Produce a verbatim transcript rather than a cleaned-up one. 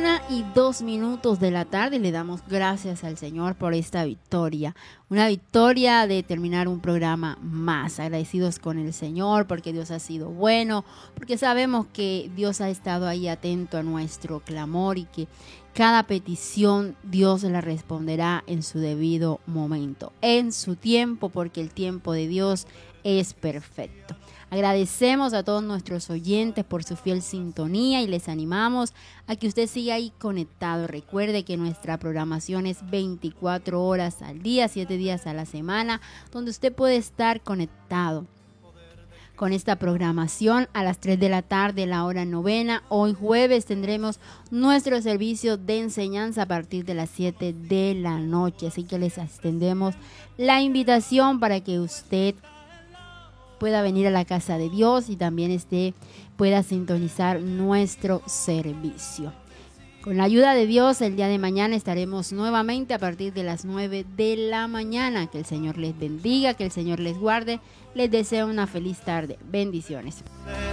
Una y dos minutos de la tarde le damos gracias al Señor por esta victoria. Una victoria de terminar un programa más. Agradecidos con el Señor porque Dios ha sido bueno, porque sabemos que Dios ha estado ahí atento a nuestro clamor y que cada petición Dios la responderá en su debido momento, en su tiempo, porque el tiempo de Dios es perfecto. Agradecemos a todos nuestros oyentes por su fiel sintonía y les animamos a que usted siga ahí conectado. Recuerde que nuestra programación es veinticuatro horas al día, siete días a la semana, donde usted puede estar conectado con esta programación. A las tres de la tarde, la hora novena. Hoy jueves tendremos nuestro servicio de enseñanza a partir de las siete de la noche. Así que les extendemos la invitación para que usted pueda venir a la casa de Dios y también este pueda sintonizar nuestro servicio. Con la ayuda de Dios, el día de mañana estaremos nuevamente a partir de las nueve de la mañana. Que el Señor les bendiga, que el Señor les guarde. Les deseo una feliz tarde. Bendiciones.